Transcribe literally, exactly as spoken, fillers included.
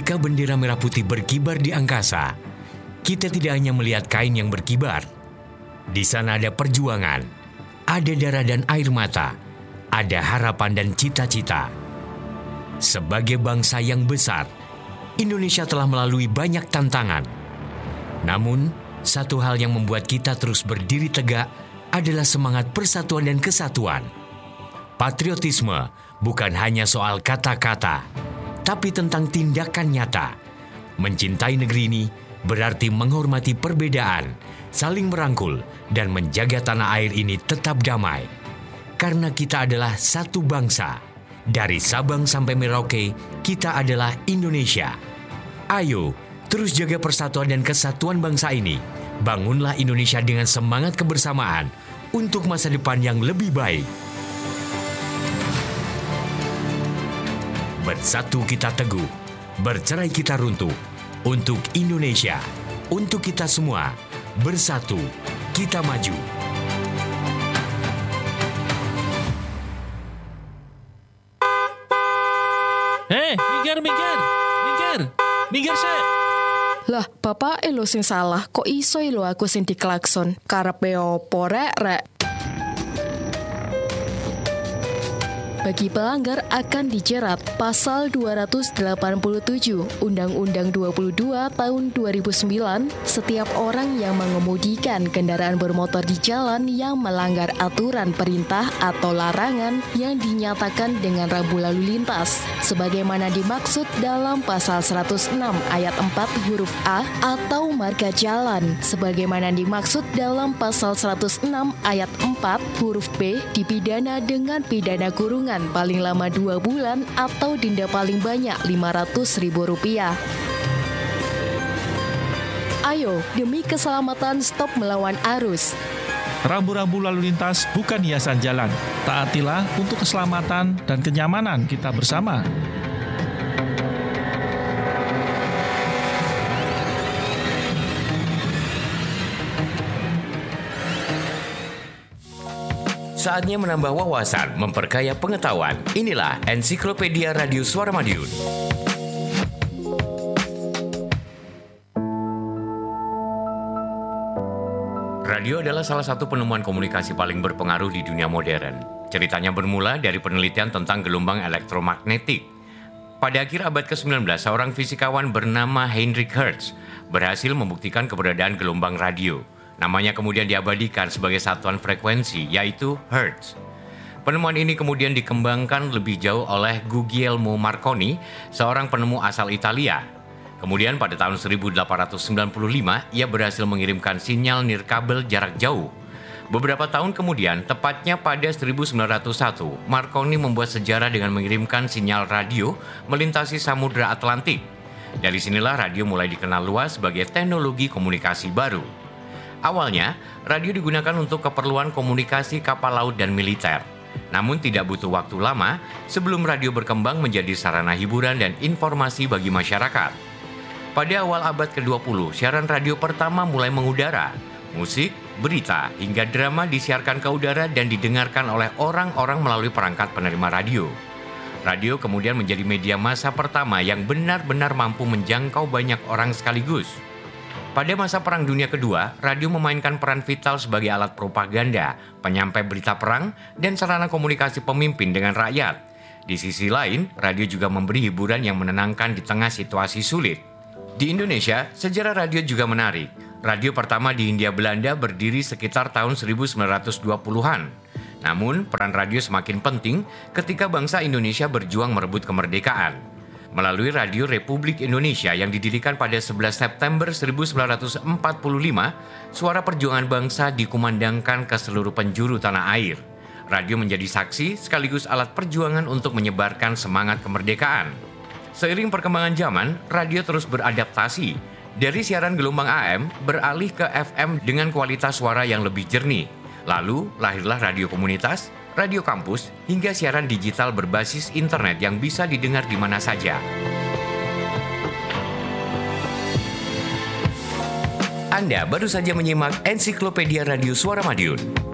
Ketika bendera merah putih berkibar di angkasa, kita tidak hanya melihat kain yang berkibar. Di sana ada perjuangan, ada darah dan air mata, ada harapan dan cita-cita. Sebagai bangsa yang besar, Indonesia telah melalui banyak tantangan. Namun, satu hal yang membuat kita terus berdiri tegak adalah semangat persatuan dan kesatuan. Patriotisme bukan hanya soal kata-kata, tapi tentang tindakan nyata. Mencintai negeri ini berarti menghormati perbedaan, saling merangkul, dan menjaga tanah air ini tetap damai. Karena kita adalah satu bangsa. Dari Sabang sampai Merauke, kita adalah Indonesia. Ayo, terus jaga persatuan dan kesatuan bangsa ini. Bangunlah Indonesia dengan semangat kebersamaan untuk masa depan yang lebih baik. Bersatu kita teguh, bercerai kita runtuh. Untuk Indonesia, untuk kita semua, bersatu kita maju. Eh, minggir, minggir, minggir, minggir sih. Lah, bapak elo sing salah, kok iso elo aku sing diklakson? Karepe opo rek rek? Bagi pelanggar akan dijerat pasal dua ratus delapan puluh tujuh Undang-Undang dua puluh dua tahun dua ribu sembilan. Setiap orang yang mengemudikan kendaraan bermotor di jalan yang melanggar aturan perintah atau larangan yang dinyatakan dengan rambu lalu lintas sebagaimana dimaksud dalam pasal seratus enam ayat empat huruf A atau marka jalan sebagaimana dimaksud dalam pasal seratus enam ayat empat huruf B dipidana dengan pidana kurungan paling lama dua bulan atau denda paling banyak lima ratus ribu rupiah. Ayo, demi keselamatan stop melawan arus. Rambu-rambu lalu lintas bukan hiasan jalan. Taatilah untuk keselamatan dan kenyamanan kita bersama. Saatnya menambah wawasan, memperkaya pengetahuan. Inilah Ensiklopedia Radio Suara Madiun. Radio adalah salah satu penemuan komunikasi paling berpengaruh di dunia modern. Ceritanya bermula dari penelitian tentang gelombang elektromagnetik. Pada akhir abad ke sembilan belas, seorang fisikawan bernama Heinrich Hertz berhasil membuktikan keberadaan gelombang radio. Namanya kemudian diabadikan sebagai satuan frekuensi, yaitu Hertz. Penemuan ini kemudian dikembangkan lebih jauh oleh Guglielmo Marconi, seorang penemu asal Italia. Kemudian pada tahun seribu delapan ratus sembilan puluh lima, ia berhasil mengirimkan sinyal nirkabel jarak jauh. Beberapa tahun kemudian, tepatnya pada seribu sembilan ratus satu, Marconi membuat sejarah dengan mengirimkan sinyal radio melintasi Samudra Atlantik. Dari sinilah radio mulai dikenal luas sebagai teknologi komunikasi baru. Awalnya, radio digunakan untuk keperluan komunikasi kapal laut dan militer. Namun tidak butuh waktu lama sebelum radio berkembang menjadi sarana hiburan dan informasi bagi masyarakat. Pada awal abad ke dua puluh, siaran radio pertama mulai mengudara. Musik, berita, hingga drama disiarkan ke udara dan didengarkan oleh orang-orang melalui perangkat penerima radio. Radio kemudian menjadi media massa pertama yang benar-benar mampu menjangkau banyak orang sekaligus. Pada masa Perang Dunia Kedua, radio memainkan peran vital sebagai alat propaganda, penyampai berita perang, dan sarana komunikasi pemimpin dengan rakyat. Di sisi lain, radio juga memberi hiburan yang menenangkan di tengah situasi sulit. Di Indonesia, sejarah radio juga menarik. Radio pertama di Hindia Belanda berdiri sekitar tahun seribu sembilan ratus dua puluhan. Namun, peran radio semakin penting ketika bangsa Indonesia berjuang merebut kemerdekaan. Melalui Radio Republik Indonesia yang didirikan pada sebelas September seribu sembilan ratus empat puluh lima, suara perjuangan bangsa dikumandangkan ke seluruh penjuru tanah air. Radio menjadi saksi sekaligus alat perjuangan untuk menyebarkan semangat kemerdekaan. Seiring perkembangan zaman, radio terus beradaptasi. Dari siaran gelombang A M beralih ke F M dengan kualitas suara yang lebih jernih. Lalu lahirlah radio komunitas, radio kampus, hingga siaran digital berbasis internet yang bisa didengar di mana saja. Anda baru saja menyimak Ensiklopedia Radio Suara Madiun.